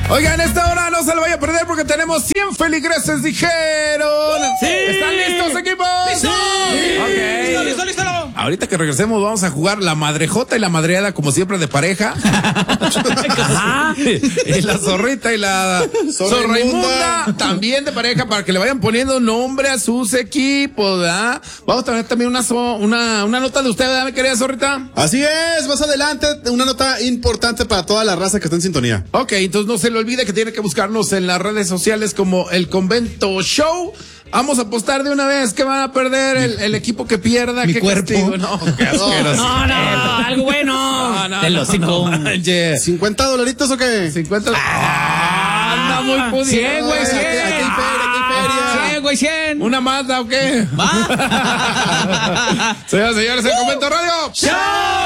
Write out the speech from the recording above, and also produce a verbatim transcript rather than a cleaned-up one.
Oigan, esta hora no se lo vaya a perder porque tenemos cien feligreses, dijeron. Sí. ¿Están listos, equipos? ¡Listo! Sí. Ok. ¡Listo, listo, listo! Ahorita que regresemos vamos a jugar la madrejota y la madreada, como siempre, de pareja. Ajá. Y la zorrita y la zorra inmunda también de pareja, para que le vayan poniendo nombre a sus equipos, ¿verdad? Vamos a tener también una, so, una, una nota de usted, ¿verdad, mi querida zorrita? Así es, más adelante una nota importante para toda la raza que está en sintonía. Ok, entonces no se le olvide que tiene que buscarnos en las redes sociales como El Convento Show. Vamos a apostar de una vez que van a perder el, el equipo que pierda. Mi ¿Qué cuerpo. castigo? No, qué asqueroso. No, no, algo bueno. No, no, de no, los cinco. no manches. ¿cincuenta dolaritos o qué? cincuenta. Ah, anda muy pudiente. cien, güey, cien. Aquí hay feria, aquí hay feria. cien, güey, cien. ¿Una Mazda o qué? ¿Va? Señoras y señores, El Convento Radio. ¡Show!